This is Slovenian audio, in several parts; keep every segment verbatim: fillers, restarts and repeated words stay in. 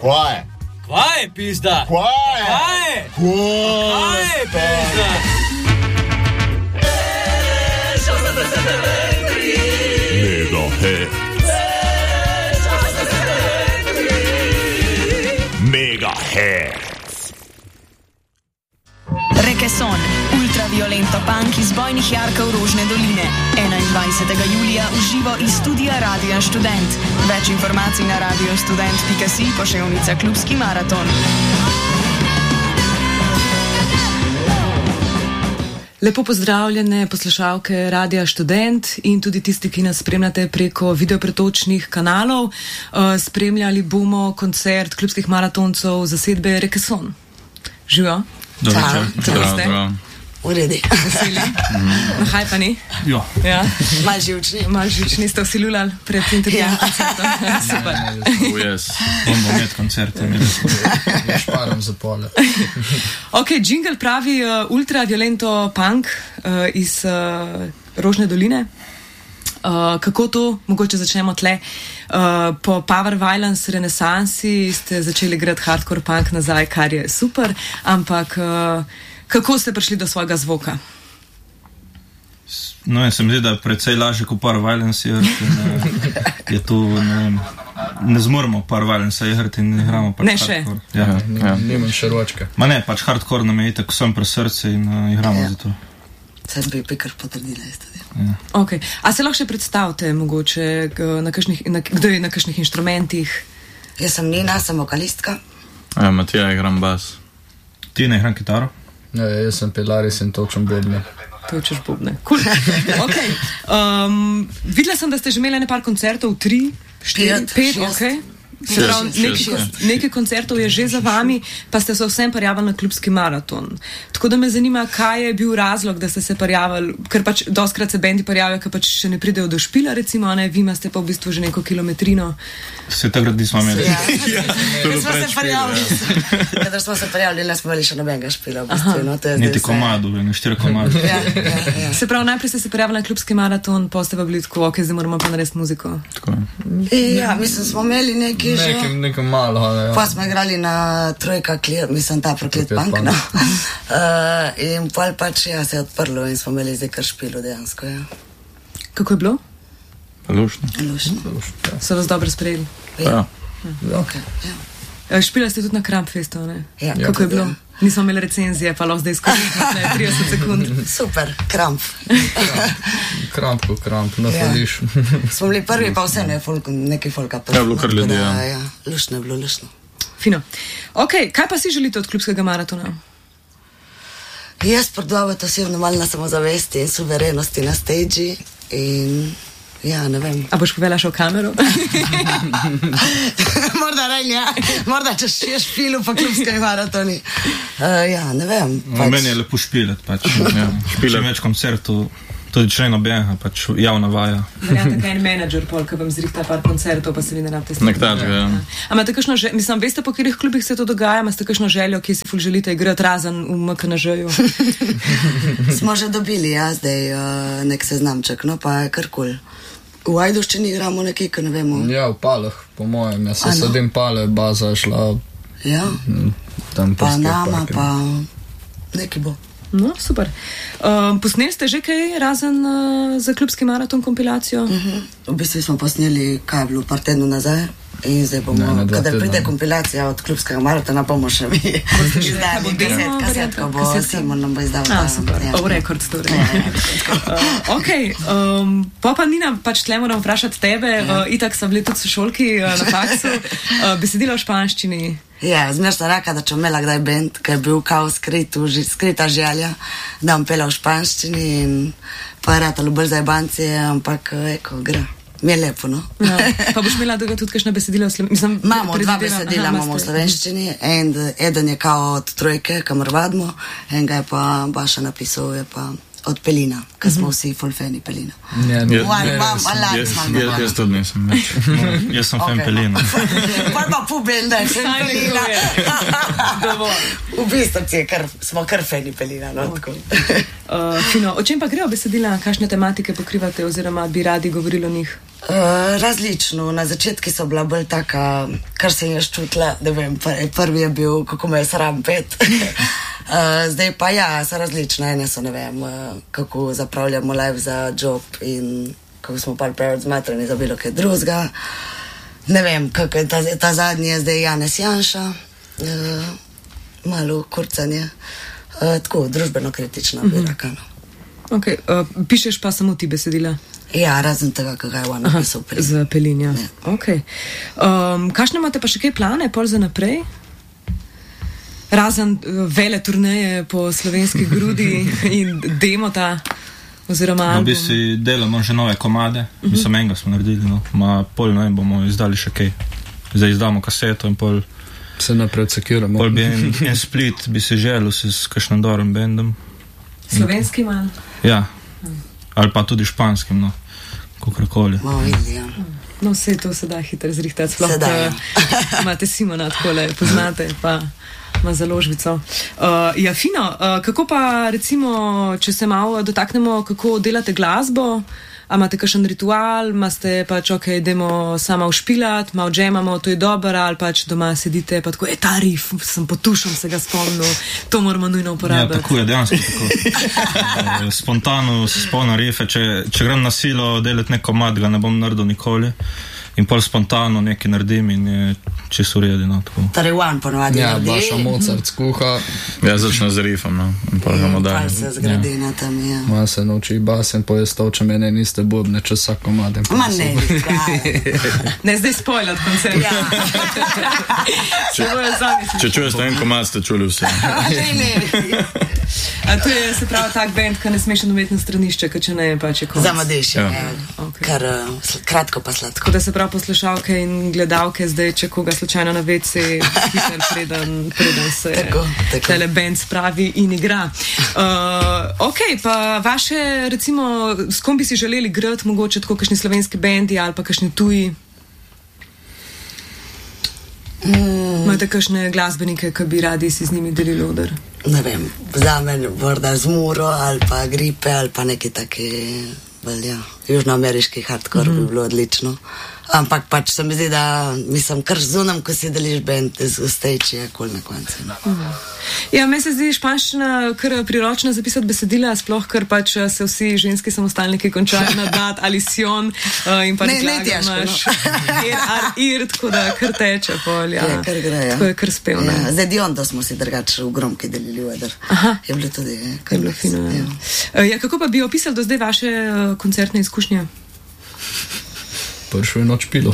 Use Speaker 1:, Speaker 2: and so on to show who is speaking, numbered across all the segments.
Speaker 1: Kaj?
Speaker 2: Kaj je pizda?
Speaker 1: Kaj?
Speaker 2: Kaj?
Speaker 1: Kaj
Speaker 2: je pizda?
Speaker 3: Mega hit. Mega hit.
Speaker 4: Rekeson, ultraviolento punk iz bojnih jarkov Rožne doline. enaindvajsetega julija v živo iz studia Radia Študent. Več informacij na radiostudent pika si, poševnica Klubski maraton.
Speaker 5: Lepo pozdravljene poslušalke Radia Študent in tudi tisti, ki nas spremljate preko videopretočnih kanalov. Spremljali bomo koncert klubskih maratoncev zasedbe Rekeson. Živijo?
Speaker 6: Dobro,
Speaker 5: Čau, ste?
Speaker 7: Uredi.
Speaker 5: Veseli? Nahajpani?
Speaker 6: Jo.
Speaker 5: Ja.
Speaker 7: Mal živčni.
Speaker 5: Mal živčni ste vsi lulali pred intervjujem
Speaker 7: Ja.
Speaker 5: koncertom. Super.
Speaker 6: Oh, yes. Bomo med koncertem.
Speaker 8: Ja, šparam za pole.
Speaker 5: Ok, jingle pravi uh, ultraviolento punk uh, iz uh, Rožne doline. Uh, kako to? Mogoče začnemo tle. Uh, po Power Violence renesansi ste začeli igrati hardcore punk nazaj, kar je super, ampak uh, kako ste prišli do svojega zvoka?
Speaker 6: No, jaz se mi zdi, da je precej lažje kot Power Violence igrati. Je to, ne vem, ne zmoremo Power Violence igrati in igramo pač
Speaker 5: Ne še.
Speaker 6: hardcore. Ja, ja.
Speaker 8: Nimam še ročka.
Speaker 6: Ma ne, pač hardcore nam je itak vsem pri srcu in uh, igramo
Speaker 7: Ja.
Speaker 6: za to.
Speaker 7: Sad bi pikar potrdila jaz tudi.
Speaker 6: Ja.
Speaker 5: Okay. A se lahko še predstavite mogoče, g- na kakšnih, na, kdo je na kakšnih inštrumentih?
Speaker 7: Jaz sem Nina, sem vokalistka.
Speaker 9: Ja, Matija, igram bas.
Speaker 6: Ti ne igram kitaro?
Speaker 8: Ja, jaz sem pilaris in točem bobne.
Speaker 5: Točeš bobne. Cool. Okay. Um, videla sem, da ste že imeli nekaj koncertov, tri, štiri,
Speaker 7: Pet,
Speaker 5: pet,
Speaker 7: šest.
Speaker 5: ok. Se
Speaker 9: Šest,
Speaker 5: pravi, nekaj,
Speaker 9: šest,
Speaker 5: kon- nekaj koncertov je že za vami, pa ste se vsem prijavili na klubski maraton. Tako da me zanima, kaj je bil razlog, da ste se prijavili, ker pač doskrat se bendi prijavijo, ker pač še ne pridejo do špila, recimo, a ne, vi imate pa v bistvu že neko kilometrino.
Speaker 6: Se takrat nismo imeli.
Speaker 7: Ja.
Speaker 9: To je
Speaker 7: Smo se
Speaker 9: predšpil,
Speaker 7: prijavili. Kadar smo se prijavili, ne smo imeli še nobenega špila. V bistvu, no, to je
Speaker 6: Niti
Speaker 7: zdaj vse.
Speaker 6: komadu, ne štiri komadu.
Speaker 7: Ja, ja, ja.
Speaker 5: Se pravi, najprej ste se prijavili na klubski maraton, pa ste pa bili tako, ok, zdaj moramo pa narediti muziko.
Speaker 9: Tako.
Speaker 7: Ja, mislim, smo imeli nekaj že.
Speaker 8: Nekaj, nekaj malo, ali ja.
Speaker 7: Pa smo igrali na Trojka Clear, mislim, ta proklet
Speaker 8: Proklet
Speaker 7: punk,
Speaker 8: punk.
Speaker 7: no. Uh, in pol pač, ja, se je odprlo in smo imeli zdaj kar špilo dejansko, ja.
Speaker 5: Kako je bilo?
Speaker 9: Lušno.
Speaker 7: Lušno.
Speaker 5: So vas dobro sprejeli?
Speaker 9: Ja.
Speaker 7: Okay, ja.
Speaker 5: Eh, Špila ste tudi na Krampfestu, ne?
Speaker 7: Ja.
Speaker 5: Kako je bilo?
Speaker 7: Ja.
Speaker 5: Nismo imeli recenzije, pa lahko zdaj izkoristimo trideset sekund.
Speaker 7: Super, kramp.
Speaker 8: Kramp ko kramp, na
Speaker 7: Ja.
Speaker 8: fališ.
Speaker 7: Smo bili prvi, pa vse ne, folk, nekaj folka.
Speaker 9: Ja, bilo kar ljudi,
Speaker 7: ja.
Speaker 9: ja.
Speaker 7: ja. Lušno je bilo, lušno.
Speaker 5: Fino. Ok, kaj pa si želite od klubskega maratona?
Speaker 7: Jaz prodavam osebno malo na samozavesti in suverenosti na stage in ja, ne vem.
Speaker 5: A boš povedala še v kamero?
Speaker 7: Morda ne, ja. Morda če še špilu pa klubskega maratoni. Uh, ja, ne vem.
Speaker 6: No, meni je lepo špilet, pač. Ja. Čim več koncertov, tudi člen obenha, pač javna vaja.
Speaker 5: Verjamete, kaj en menadžer pol, ki vam zrihta par koncertov, pa se vi ne rabite
Speaker 9: Nek takega, ja.
Speaker 5: A imate kakšno željo, mislim, veste, po katerih klubih se to dogaja, imate kakšno željo, ki si ful želite igrati razen v M K N Ž-ju?
Speaker 7: Smo že dobili, ja, zdaj uh, nek seznamček, no pa je kar kul. V Ajdovščini igramo nekaj, ko ne vemo.
Speaker 8: Ja, v palah, po mojem, jaz se
Speaker 7: A, no.
Speaker 8: sadim pale, baza je šla
Speaker 7: Ja,
Speaker 8: mm, tam
Speaker 7: pa
Speaker 8: prskaj
Speaker 7: nama,
Speaker 8: parke.
Speaker 7: pa nekaj bo.
Speaker 5: No, super. Um, posneli ste že kaj razen uh, za klubski maraton kompilacijo?
Speaker 7: Mhm. V bistvu smo posneli, kaj je bilo, par tednov nazaj. In zdaj bomo,
Speaker 8: Ne, ne, dva
Speaker 7: kadar
Speaker 8: tedna.
Speaker 7: pride kompilacija od klubskega maratona, bomo še mi izdali deset
Speaker 5: demo
Speaker 7: kaset, ko bo
Speaker 5: kasetka?
Speaker 7: Simon nam bo izdal.
Speaker 5: A,
Speaker 7: ta-
Speaker 5: super,
Speaker 7: ja.
Speaker 5: v rekord torej.
Speaker 7: Ja, ja.
Speaker 5: Uh, ok, um, pa pa Nina, pač tle moram vprašati tebe, ja. uh, itak sem bili tudi sošolki uh, na faksu, uh, besedila v španščini.
Speaker 7: Ja, zmer sem rekla, da če imela kdaj bend, ker je bil kao skrit, že, skrita želja, da bom pela v španščini in pa je ratalo bolj zajbanci, ampak eko, gra. Mi je lepo, no.
Speaker 5: Ja. Pa boš imela tega tudi kakšna besedila v slovenščini?
Speaker 7: Imamo dva besedila, imamo v slovenščini, en, eden je kao od Trojke, kamor vadimo, enega je pa Baša napisal, je pa od Pelina, ker smo vsi full fani Pelina.
Speaker 8: Ja,
Speaker 9: Ja,
Speaker 8: ne,
Speaker 7: Vaj,
Speaker 8: ne,
Speaker 7: vam, ala,
Speaker 9: Jaz,
Speaker 7: smo
Speaker 9: jaz, jaz tudi nisem. več.
Speaker 6: Jaz sem fan Pelina.
Speaker 7: Pa pa pubel, da je fan Pelina. V bistvu je kar, smo kar fani Pelina, no, tako.
Speaker 5: Uh, fino. O čem pa grejo besedila, kakšne tematike pokrivate oziroma bi radi govorili o njih?
Speaker 7: Uh, različno. Na začetku so bila bolj taka, kar sem jaz čutila, da vem, prvi je bil, kako me je sram pet. uh, zdaj pa ja, so različne. Ene so, ne vem, uh, kako zapravljamo live za job in kako smo pa preveč zmatrani za bilo kaj drugega. Ne vem, kako je ta, ta zadnji je zdaj Janez Janša. Uh, malo kurcanje. Uh, tako, družbeno kritično bi
Speaker 5: Mhm.
Speaker 7: rekla.
Speaker 5: Okay, uh, pišeš pa samo ti besedila?
Speaker 7: Ja, razen tega, kaj je on napisal prej.
Speaker 5: Za Pelinja.
Speaker 7: Ja.
Speaker 5: Okay. Um, kakšne imate pa še kaj plane, pol za naprej? Razen uh, vele turneje po slovenski grudi in demota oziroma
Speaker 6: No,
Speaker 5: album.
Speaker 6: bi si delamo že nove komade, uh -huh. mislim, enega smo naredili, no. Ma pol, ne vem, bomo izdali še kaj. Zdaj izdamo kaseto in pol...
Speaker 8: Se naprej sekiramo.
Speaker 6: Pol bi en, en split, bi si želel si s kakšnim dobrim bendom.
Speaker 5: Slovenskim ali?
Speaker 6: Ja, ali pa tudi španskim, no, kakorkoli.
Speaker 7: Malo vidi, ja.
Speaker 5: No, vse to se da hitro zrihtati, sploh
Speaker 7: Se da, ja.
Speaker 5: ko imate Simona takole, poznate, pa ima založbico. Uh, ja, fino. Uh, kako pa recimo, če se malo dotaknemo, kako delate glasbo? A imate kakšen ritual, imate pač, ok, idemo sama ušpilat, malo džemamo, to je dobro, ali pač doma sedite, pa tako, e, ta rif, sem potušom se ga spomnil, to moramo nujno
Speaker 6: Ja,
Speaker 5: uporabiti.
Speaker 6: tako je, dejansko tako. Eh, Spontano se spomnim rife, če, če grem na silo delati nek komad, ga ne bom naredil nikoli. In pol spontano nekaj naredim in je čisto uredi, no, tako.
Speaker 7: Torej, one ponovadi
Speaker 8: Ja,
Speaker 7: naredi.
Speaker 8: Baša Mozart skuha,
Speaker 9: Ja, začne z rifom, no. In pa gremo
Speaker 7: Pa
Speaker 9: dalje.
Speaker 7: se zgradi na tam, ja.
Speaker 8: ma se nauči bas in poje če mene niste bobne čez vsak komad. in pa
Speaker 7: Ma
Speaker 8: se-
Speaker 7: ne, kaj.
Speaker 5: Ne, zdaj spoilat koncert.
Speaker 7: Ja.
Speaker 5: Se bojo zadnjič.
Speaker 9: Če čuješ en komad, ste čuli vse.
Speaker 7: Ne, ne.
Speaker 5: A to je, se pravi, tak band, ki ne smeš umetno stranišče, ker če ne, pa če konc.
Speaker 7: Zamadiš,
Speaker 9: Ja.
Speaker 7: ja.
Speaker 5: Ok.
Speaker 7: Kar uh, sl- kratko pa sladko.
Speaker 5: Tako da se pravi poslušalke in gledalke zdaj, če koga slučajno na ve ce, hiter preden, preden se
Speaker 7: Tako, tako.
Speaker 5: tele band spravi in igra. Uh, ok, pa vaše, recimo, s kom bi si želeli igrati, mogoče tako kakšni slovenski bendi ali pa kakšni tuji?
Speaker 7: Mm,
Speaker 5: Imate kakšne glasbenike, ki bi radi si z njimi delili oder?
Speaker 7: ne vem, za mene morda z Muro ali pa Gripe ali pa neki taki, bolj, ja, južnoameriški hardcore mm. bi bilo odlično. Ampak pač se mi zdi, da mislim, kar zunam, ko si deliš band, z stage je kul na koncu.
Speaker 5: Ja, meni se zdi španščina kar priročna zapisati besedila, sploh ker pač se vsi ženski samostalniki končajo na dat ali sion uh, in pa
Speaker 7: Ne, ne
Speaker 5: reklaga
Speaker 7: težko,
Speaker 5: imaš
Speaker 7: no.
Speaker 5: ir, ar, ir, tako da kar teče pol, ja.
Speaker 7: Ja, kar gre, ja.
Speaker 5: Tako je kar spevno.
Speaker 7: Ja, zdaj Dionto smo si drugače v gromki delili vedr.
Speaker 5: Aha.
Speaker 7: Je bilo tudi, ja,
Speaker 5: Je
Speaker 7: kar
Speaker 5: bilo
Speaker 7: nice,
Speaker 5: fino, ja. Uh, ja, kako pa bi opisali do zdaj vaše uh, koncertne izkušnje?
Speaker 8: Pršo je noč pilo.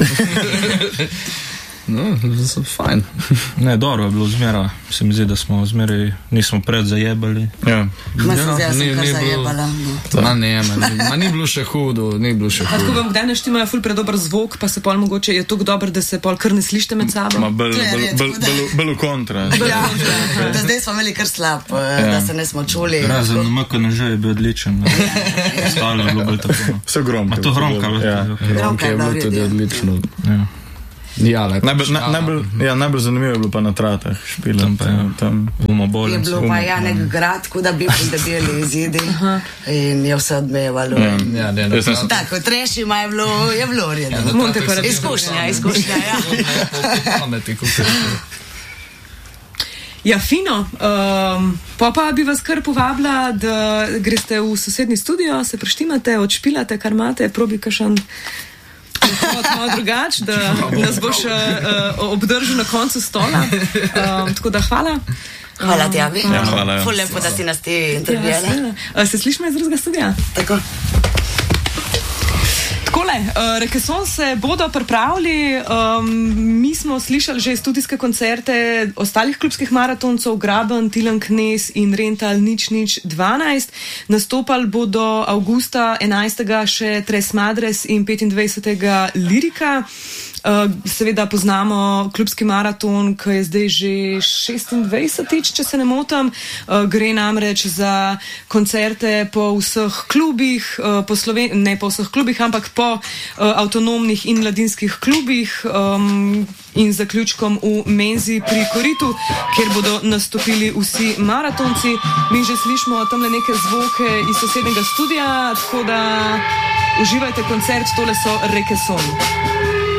Speaker 8: No, so fajn.
Speaker 6: Ne, dobro je bilo zmeraj, se mi zdi, da smo zmeraj, nismo pred zajebali.
Speaker 9: Ja.
Speaker 7: Ma se
Speaker 8: Ja,
Speaker 7: zdaj, jaz
Speaker 8: ni-
Speaker 7: sem kar
Speaker 8: ni bilo-
Speaker 7: zajebala. No.
Speaker 8: Ma ne, ma, ni- ma ni bilo še hudo, ni bilo še
Speaker 5: A tako
Speaker 8: hudo.
Speaker 5: vam kdaj naštimajo ful predober zvok, pa se pol mogoče je tako dober, da se pol kar ne slišite med sabo?
Speaker 9: Ma bolj
Speaker 7: To je
Speaker 9: bel,
Speaker 7: redko,
Speaker 9: bel,
Speaker 7: da.
Speaker 9: bel, bel v kontra.
Speaker 7: Ja, da zdaj smo imeli kar slab, ja. da se ne smo čuli.
Speaker 6: Razen M K N Ž je bil odličen, no. Ostalo je bilo bolj tako. no.
Speaker 9: Vse gromko.
Speaker 6: Ma to hromka,
Speaker 9: Ja.
Speaker 8: Ronke je bilo tudi odlično.
Speaker 6: Ja.
Speaker 8: Ja, lepo.
Speaker 9: Najbolj, na, najbolj, ja, najbolj zanimivo je bilo pa na tratah špila.
Speaker 6: Tam pa je.
Speaker 9: Tam.
Speaker 6: Bomo
Speaker 7: Je
Speaker 6: bolj.
Speaker 7: bilo pa ja nek grad, ko da bi pridebili izidi in je vse odmevalo.
Speaker 9: Ja.
Speaker 8: Ja, ne, ne,
Speaker 9: Jaz sem-
Speaker 7: Tako, trešima je bilo, je bilo redno.
Speaker 5: Monte pa
Speaker 7: Izkušnja, izkušnja, ja.
Speaker 8: Pameti, kako
Speaker 5: Ja, fino. Um, pa pa bi vas kar povabila, da greste v sosednji studio, se preštimate, odšpilate, kar imate, probi kakšen prehod malo drugač, da nas boš uh, obdržal na koncu stola. Um, tako da hvala.
Speaker 7: Hvala ti, Abi.
Speaker 9: Ja, hvala, ja.
Speaker 7: Ful lepo, da si nas ti
Speaker 5: Ja,
Speaker 7: intervjala.
Speaker 5: seveda. Uh, se slišimo iz drugega studia?
Speaker 7: Tako.
Speaker 5: Takole, uh, Rekeson se bodo pripravili, um, mi smo slišali že studijske koncerte ostalih klubskih maratoncev, Graben, Tilen Knez in Rental nič nič dvanajst. Nastopali bodo avgusta enajstega še Tres Madres in petindvajsetega Lirika. Uh, seveda poznamo klubski maraton, ki je zdaj že šestindvajsetič, če se ne motim. Uh, gre namreč za koncerte po vseh klubih, uh, po Sloven- ne po vseh klubih, ampak po uh, avtonomnih in mladinskih klubih um, in zaključkom v Menzi pri Koritu, kjer bodo nastopili vsi maratonci. Mi že slišimo tamle neke zvoke iz sosednjega studia, tako da Uživajte koncert, tole so Reke Son.